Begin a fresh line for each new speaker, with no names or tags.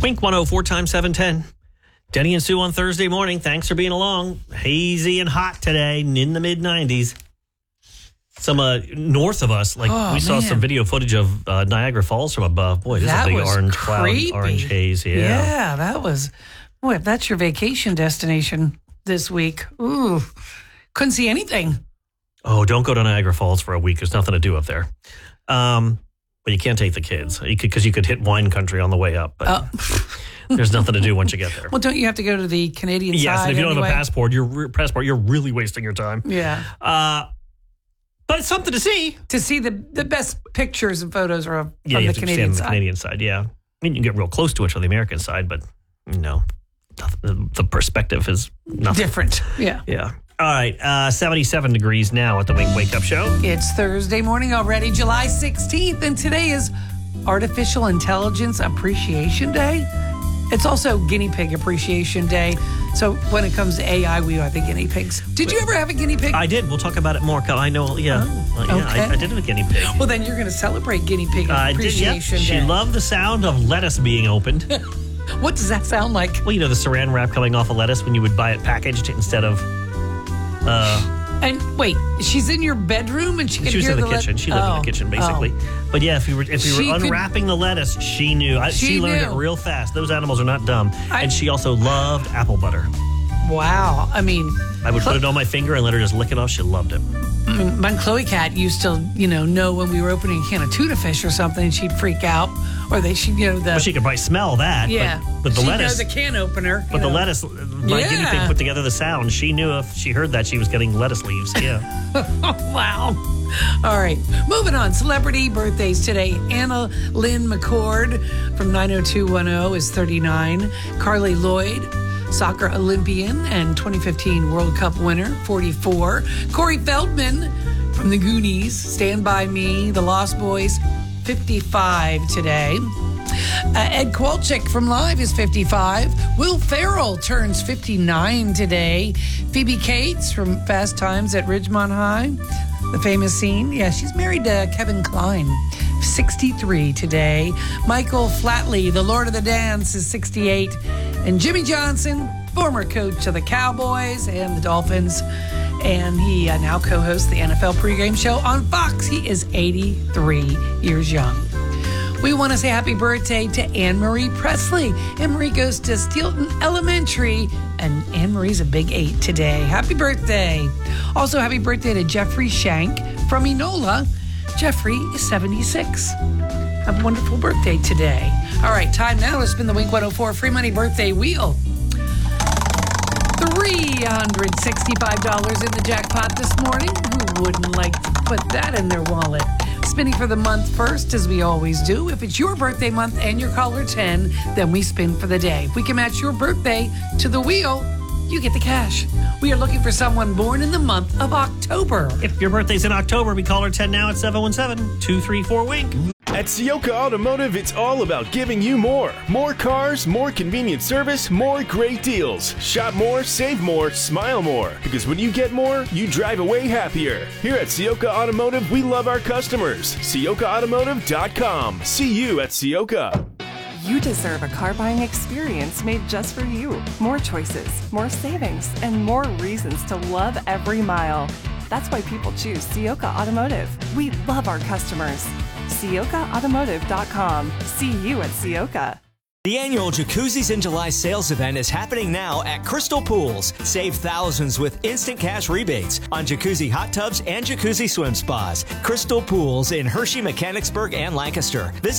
Wink 104 times 710. Denny and Sue on Thursday morning. Thanks for being along. Hazy and hot today in the mid-90s. Some north of us, we saw some video footage of Niagara Falls from above. Boy, this is a big orange
creepy.
Cloud, orange haze.
Yeah, that was... Boy, if that's your vacation destination this week, ooh, couldn't see anything.
Oh, don't go to Niagara Falls for a week. There's nothing to do up there. But you can't take the kids because you could hit wine country on the way up. But there's nothing to do once you get there.
Well, don't you have to go to the Canadian side?
Yes, and if you don't have a passport, you're really wasting your time.
Yeah.
But it's something to see.
To see the best pictures and photos are from
you
the
have to
Canadian
stand
side.
On the Canadian side, yeah. I mean, you can get real close to it from the American side, but, the perspective is nothing.
Different, yeah.
Yeah. All right, 77 degrees now at the Wink Wake Up Show.
It's Thursday morning already, July 16th, and today is Artificial Intelligence Appreciation Day. It's also Guinea Pig Appreciation Day. So when it comes to AI, we are the guinea pigs. Did you ever have a guinea pig?
I did. We'll talk about it more. I know, yeah.
Okay.
I did have a guinea pig.
Well, then you're going to celebrate Guinea Pig Appreciation Day.
She loved the sound of lettuce being opened.
What does that sound like?
Well, the saran wrap coming off a lettuce when you would buy it packaged instead of...
And wait, she's in your bedroom and she can hear
was in the kitchen. She lived in the kitchen, basically. But yeah, if you were unwrapping the lettuce, she knew. She learned it real fast. Those animals are not dumb. And she also loved apple butter.
Wow. I mean...
I would put it on my finger and let her just lick it off. She loved it.
My Chloe cat used to, know when we were opening a can of tuna fish or something, she'd freak out. Or she could
probably smell that.
Yeah.
But the lettuce...
She'd know the can opener.
But the lettuce, my guinea pig put together the sound. She knew if she heard that, she was getting lettuce leaves. Yeah.
Wow. All right. Moving on. Celebrity birthdays today. Anna Lynn McCord from 90210 is 39. Carly Lloyd, soccer Olympian and 2015 World Cup winner, 44. Corey Feldman from the Goonies, Stand By Me, The Lost Boys, 55 today. Ed Kowalczyk from Live is 55. Will Ferrell turns 59 today. Phoebe Cates from Fast Times at Ridgemont High, the famous scene. Yeah, she's married to Kevin Kline, 63 today. Michael Flatley, the Lord of the Dance, is 68. And Jimmy Johnson, former coach of the Cowboys and the Dolphins, and he now co-hosts the NFL pregame show on Fox. He is 83 years young. We want to say happy birthday to Anne-Marie Presley. Anne-Marie goes to Steelton Elementary, and Anne-Marie's a big 8 today. Happy birthday. Also, happy birthday to Jeffrey Shank from Enola. Jeffrey is 76. Have a wonderful birthday today. All right, time now to spin the Wink 104 free money birthday wheel. $365 in the jackpot this morning. Who wouldn't like to put that in their wallet? Spinning for the month first, as we always do. If it's your birthday month and you're caller 10, then we spin for the day. If we can match your birthday to the wheel, you get the cash. We are looking for someone born in the month of October.
If your birthday's in October, we call her 10 now at 717-234-WINK.
At Ciocca Automotive, it's all about giving you more. More cars, more convenient service, more great deals. Shop more, save more, smile more. Because when you get more, you drive away happier. Here at Ciocca Automotive, we love our customers. CioccaAutomotive.com. See you at Ciocca.
You deserve a car buying experience made just for you. More choices, more savings, and more reasons to love every mile. That's why people choose Ciocca Automotive. We love our customers. CioccaAutomotive.com. See you at Ciocca.
The annual Jacuzzis in July sales event is happening now at Crystal Pools. Save thousands with instant cash rebates on jacuzzi hot tubs and jacuzzi swim spas. Crystal Pools in Hershey, Mechanicsburg, and Lancaster. Visit